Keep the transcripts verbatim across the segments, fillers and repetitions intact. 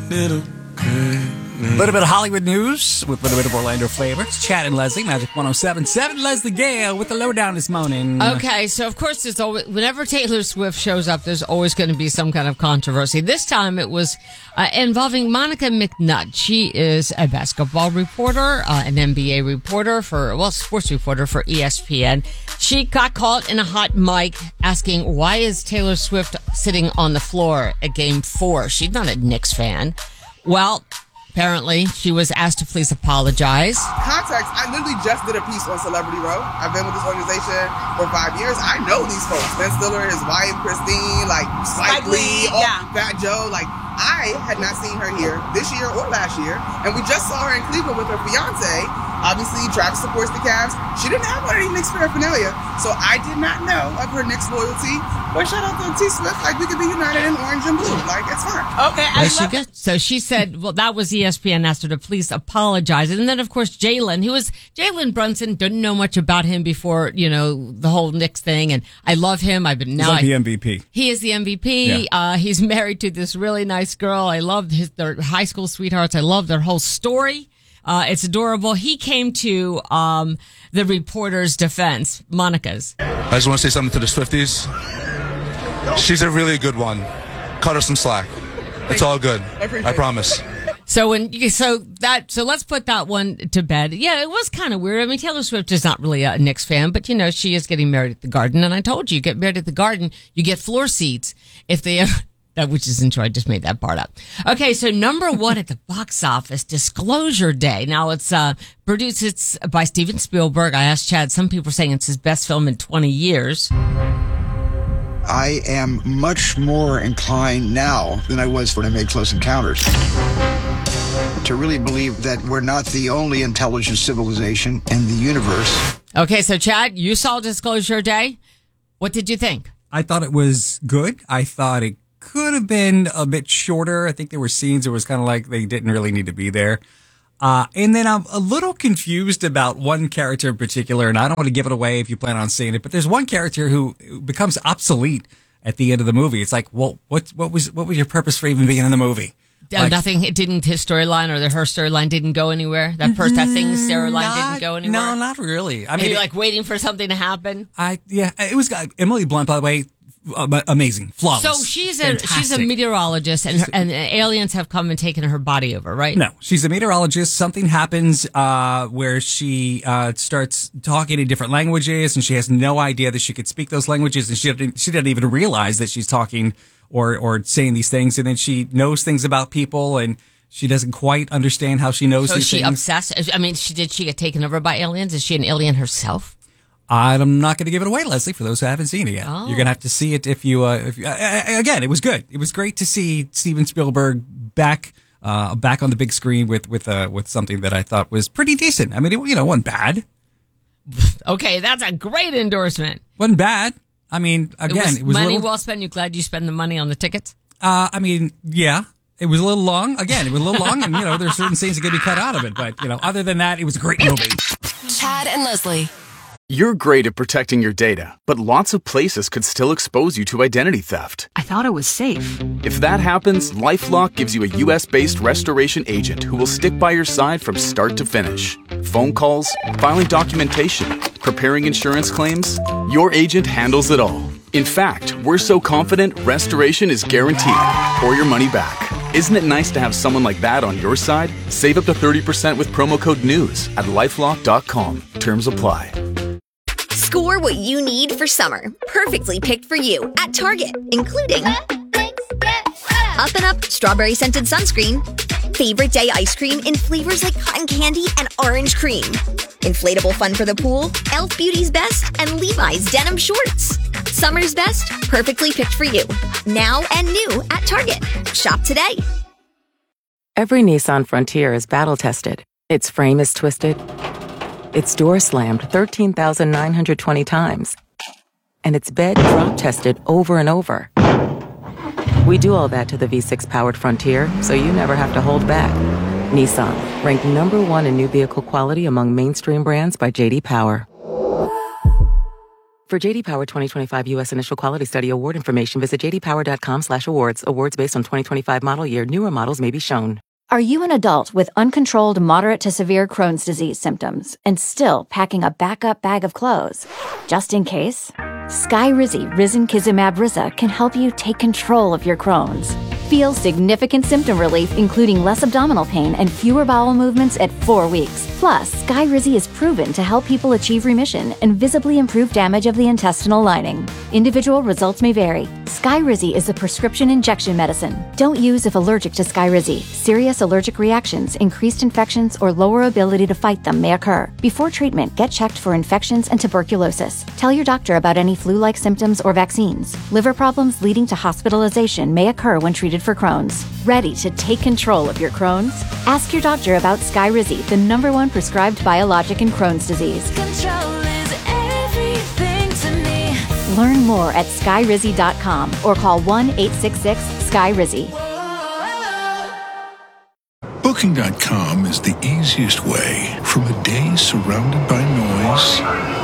little crazy. A little bit of Hollywood news with a little bit of Orlando flavor. It's Chad and Leslie, Magic one oh seven point seven. Leslie Gale with the lowdown this morning. Okay, so of course, there's always, whenever Taylor Swift shows up, there's always going to be some kind of controversy. This time it was uh, involving Monica McNutt. She is a basketball reporter, uh, an N B A reporter for, well, sports reporter for E S P N. She got caught in a hot mic asking, why is Taylor Swift sitting on the floor at game four? She's not a Knicks fan. Well, apparently, she was asked to please apologize. Context, I literally just did a piece on Celebrity Row. I've been with this organization for five years. I know these folks. Ben Stiller, his wife, Christine, like Spike Lee, oh, yeah. Fat Joe. Like, I had not seen her here this year or last year. And we just saw her in Cleveland with her fiance. Obviously, Travis supports the Cavs. She didn't have one of these Knicks paraphernalia. So I did not know of her Knicks loyalty. But shout out to T Swift. Like, we could be united in orange and blue. Like, it's fine. Okay. I she got, so she said, well, that was E S P N asked her to please apologize. And then, of course, Jalen, who was Jalen Brunson, didn't know much about him before, you know, the whole Knicks thing. And I love him. I've been now. He's like the M V P. He is the M V P. Yeah. Uh, he's married to this really nice girl. I loved his, their high school sweethearts. I love their whole story. Uh, it's adorable. He came to um, the reporter's defense, Monica's. I just want to say something to the Swifties. She's a really good one. Cut her some slack. It's all good. I promise. So when so that so let's put that one to bed. Yeah, it was kind of weird. I mean, Taylor Swift is not really a Knicks fan, but you know she is getting married at the Garden, and I told you, you get married at the Garden, you get floor seats if they. That which isn't true. I just made that part up. Okay, so number one at the box office, Disclosure Day. Now it's uh, produced it's by Steven Spielberg. I asked Chad. Some people are saying it's his best film in twenty years. I am much more inclined now than I was when I made Close Encounters to really believe that we're not the only intelligent civilization in the universe. Okay, so Chad, you saw Disclosure Day. What did you think? I thought it was good. I thought it could have been a bit shorter. I think there were scenes that was kind of like they didn't really need to be there. Uh, and then I'm a little confused about one character in particular, and I don't want to give it away if you plan on seeing it, but there's one character who becomes obsolete at the end of the movie. It's like, well, what, what was, what was your purpose for even being in the movie? Uh, like, nothing, it didn't, his storyline or the, her storyline didn't go anywhere? That person, that thing's storyline not, didn't go anywhere? No, not really. I Are mean, you like waiting for something to happen? I, yeah, it was, uh, Emily Blunt, by the way, Uh, amazing, flawless. So she's a fantastic. she's a meteorologist, and her, and aliens have come and taken her body over, right? No, she's a meteorologist. Something happens uh, where she uh, starts talking in different languages, and she has no idea that she could speak those languages, and she didn't, she didn't even realize that she's talking or or saying these things, and then she knows things about people, and she doesn't quite understand how she knows so these she things. Obsessed? I mean, she did she get taken over by aliens? Is she an alien herself? I'm not going to give it away, Leslie, for those who haven't seen it yet. Oh. You're going to have to see it if you, uh, if you, uh, again, it was good. It was great to see Steven Spielberg back, uh, back on the big screen with, with, uh, with something that I thought was pretty decent. I mean, it, you know, wasn't bad. Okay, that's a great endorsement. Wasn't bad. I mean, again, it was, it was money little, well spent. You glad you spent the money on the tickets? Uh, I mean, yeah. It was a little long. Again, it was a little long, and, you know, there's certain things that can be cut out of it. But, you know, other than that, it was a great movie. Chad and Leslie. You're great at protecting your data, but lots of places could still expose you to identity theft. I thought it was safe. If that happens, LifeLock gives you a U S-based restoration agent who will stick by your side from start to finish. Phone calls, filing documentation, preparing insurance claims, your agent handles it all. In fact, we're so confident restoration is guaranteed or your money back. Isn't it nice to have someone like that on your side? Save up to thirty percent with promo code NEWS at lifelock dot com. Terms apply. Score what you need for summer. Perfectly picked for you at Target, including Up and Up Strawberry Scented Sunscreen, Favorite Day Ice Cream in flavors like cotton candy and orange cream, Inflatable Fun for the Pool, e l f Beauty's Best, and Levi's Denim Shorts. Summer's best, perfectly picked for you. Now and new at Target. Shop today. Every Nissan Frontier is battle-tested. Its frame is twisted. Its door slammed thirteen thousand nine hundred twenty times. And its bed drop-tested over and over. We do all that to the V six powered Frontier, so you never have to hold back. Nissan, ranked number one in new vehicle quality among mainstream brands by J D Power. For J D Power twenty twenty-five U S Initial Quality Study award information, visit j d power dot com slash awards. Awards based on twenty twenty-five model year. Newer models may be shown. Are you an adult with uncontrolled moderate to severe Crohn's disease symptoms and still packing a backup bag of clothes? Just in case, Skyrizi Risankizumab Riza can help you take control of your Crohn's. Feel significant symptom relief, including less abdominal pain and fewer bowel movements at four weeks. Plus, Skyrizi is proven to help people achieve remission and visibly improve damage of the intestinal lining. Individual results may vary. Skyrizi is a prescription injection medicine. Don't use if allergic to Skyrizi. Serious allergic reactions, increased infections, or lower ability to fight them may occur. Before treatment, get checked for infections and tuberculosis. Tell your doctor about any flu-like symptoms or vaccines. Liver problems leading to hospitalization may occur when treated for Crohn's. Ready to take control of your Crohn's? Ask your doctor about Skyrizi, the number one prescribed biologic in Crohn's disease. Control is everything to me. Learn more at skyrizi dot com or call one eight six six sky rizi. Booking dot com is the easiest way from a day surrounded by noise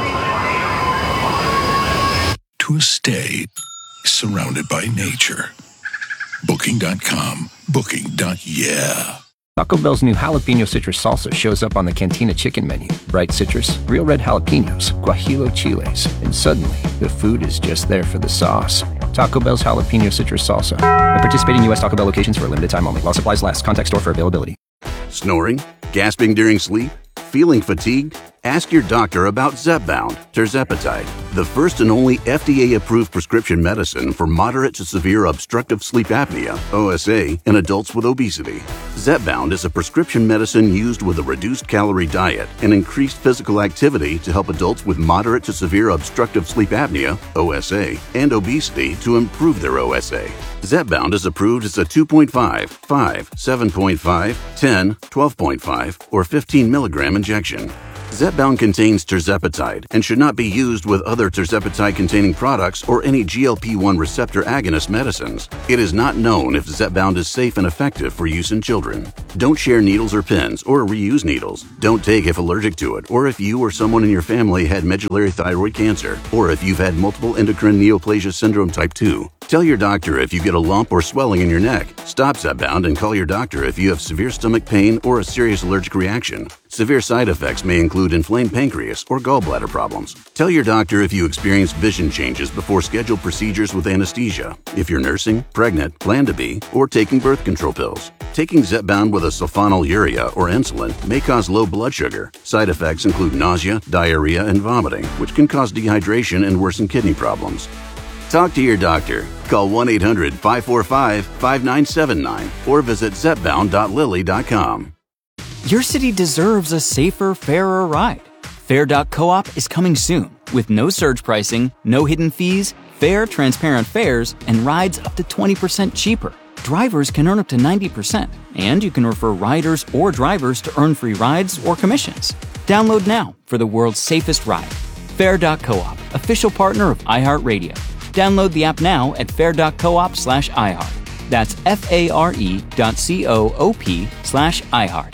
to a stay surrounded by nature. Booking dot com. Booking. Yeah. Taco Bell's new jalapeno citrus salsa shows up on the Cantina chicken menu. Bright citrus, real red jalapenos, guajillo chiles, and suddenly the food is just there for the sauce. Taco Bell's jalapeno citrus salsa. At participating U S Taco Bell locations for a limited time only. While supplies last. Contact store for availability. Snoring? Gasping during sleep? Feeling fatigued? Ask your doctor about Zepbound, tirzepatide, the first and only F D A-approved prescription medicine for moderate to severe obstructive sleep apnea, O S A, in adults with obesity. Zepbound is a prescription medicine used with a reduced calorie diet and increased physical activity to help adults with moderate to severe obstructive sleep apnea, O S A, and obesity to improve their O S A. Zepbound is approved as a two point five, five, seven point five, ten, twelve point five, or fifteen milligram injection. Zepbound contains tirzepatide and should not be used with other tirzepatide-containing products or any G L P one receptor agonist medicines. It is not known if Zepbound is safe and effective for use in children. Don't share needles or pens or reuse needles. Don't take if allergic to it or if you or someone in your family had medullary thyroid cancer or if you've had multiple endocrine neoplasia syndrome type two. Tell your doctor if you get a lump or swelling in your neck. Stop Zepbound and call your doctor if you have severe stomach pain or a serious allergic reaction. Severe side effects may include inflamed pancreas or gallbladder problems. Tell your doctor if you experience vision changes before scheduled procedures with anesthesia, if you're nursing, pregnant, plan to be, or taking birth control pills. Taking Zepbound with a sulfonylurea or insulin may cause low blood sugar. Side effects include nausea, diarrhea, and vomiting, which can cause dehydration and worsen kidney problems. Talk to your doctor. Call one eight hundred, five four five, five nine seven nine or visit zepbound dot lilly dot com. Your city deserves a safer, fairer ride. Fair dot coop is coming soon with no surge pricing, no hidden fees, fair, transparent fares, and rides up to twenty percent cheaper. Drivers can earn up to ninety percent, and you can refer riders or drivers to earn free rides or commissions. Download now for the world's safest ride. Fair dot coop, official partner of iHeartRadio. Download the app now at fair dot coop slash iHeart. That's F-A-R-E dot C-O-O-P slash iHeart.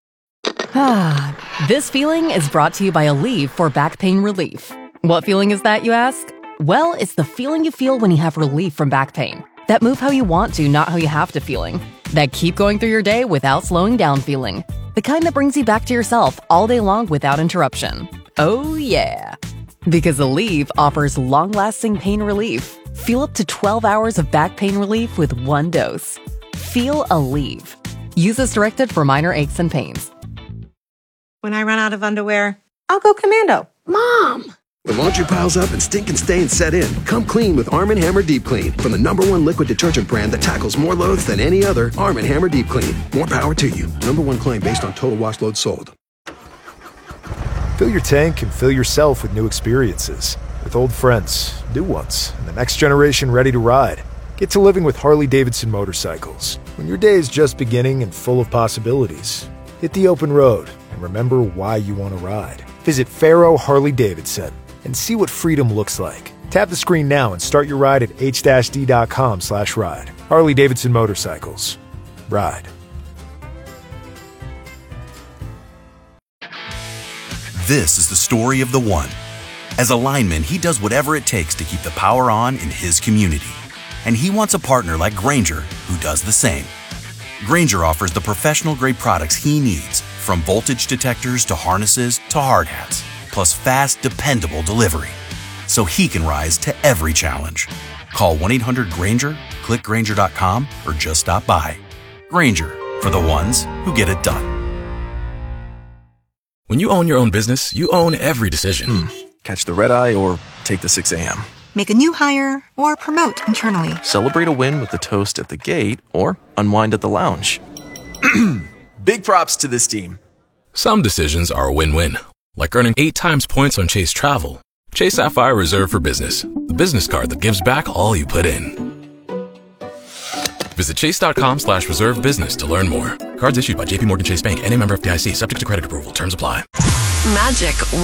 Ah, this feeling is brought to you by Aleve for back pain relief. What feeling is that, you ask? Well, it's the feeling you feel when you have relief from back pain. That move how you want to, not how you have to feeling. That keep going through your day without slowing down feeling. The kind that brings you back to yourself all day long without interruption. Oh yeah. Because Aleve offers long-lasting pain relief. Feel up to twelve hours of back pain relief with one dose. Feel Aleve. Use as directed for minor aches and pains. When I run out of underwear, I'll go commando. Mom! When laundry piles up and stinking stains set in, come clean with Arm and Hammer Deep Clean. From the number one liquid detergent brand that tackles more loads than any other, Arm and Hammer Deep Clean. More power to you. Number one claim based on total wash load sold. Fill your tank and fill yourself with new experiences. With old friends, new ones, and the next generation ready to ride. Get to living with Harley-Davidson motorcycles. When your day is just beginning and full of possibilities, hit the open road and remember why you want to ride. Visit Faro Harley-Davidson and see what freedom looks like. Tap the screen now and start your ride at h d dot com slash ride. Harley-Davidson Motorcycles. Ride. This is the story of the one. As a lineman, he does whatever it takes to keep the power on in his community. And he wants a partner like Grainger who does the same. Grainger offers the professional-grade products he needs, from voltage detectors to harnesses to hard hats, plus fast, dependable delivery, so he can rise to every challenge. Call one eight hundred Grainger, click Grainger dot com, or just stop by. Grainger, for the ones who get it done. When you own your own business, you own every decision. Hmm. Catch the red eye or take the six a.m. Make a new hire or promote internally. Celebrate a win with the toast at the gate or unwind at the lounge. Big props to this team. Some decisions are a win-win, like earning eight times points on Chase Travel. Chase Sapphire Reserve for Business, the business card that gives back all you put in. Visit chase.com slash reserve business to learn more. Cards issued by J P Morgan Chase Bank and a member of F D I C, subject to credit approval. Terms apply. Magic